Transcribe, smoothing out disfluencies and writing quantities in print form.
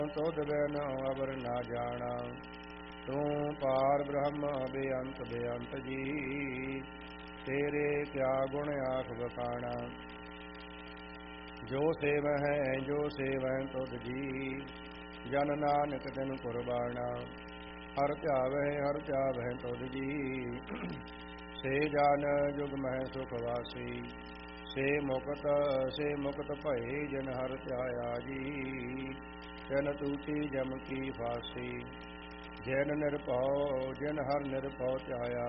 ਤੁਧ ਬਿਨ ਅਵਰ ਨਾ ਜਾਣਾ। ਤੂੰ ਪਾਰ ਬ੍ਰਹਮ ਬੇਅੰਤ ਬੇਅੰਤ ਜੀ। ਤੇਰੇ ਕਿਆ ਗੁਣ ਆਖ ਬਖਾਣਾ। ਜੋ ਸੇਵਹਿ ਜੋ ਸੇਵਹਿ ਤੁਧ ਜੀ। ਜਨ ਨਾਨਕ ਤਿਨ ਕੁਰਬਾਨਾ। ਹਰ ਧਿਆਵਹਿ ਤੁਧ ਜੀ। ਸੇ ਜਨ ਜੁਗ ਮਹਿ ਸੁਖ ਵਾਸੀ। ਸੇ ਮੁਕਤ ਭਏ ਜਨ ਹਰ ਧਿਆਇਆ ਜੀ। ਤਿਨ ਟੂਟੀ ਜਮ ਕੀ ਫਾਸੀ। ਜਿਨ ਹਰ ਨਿਰਭਉ ਧਿਆਇਆ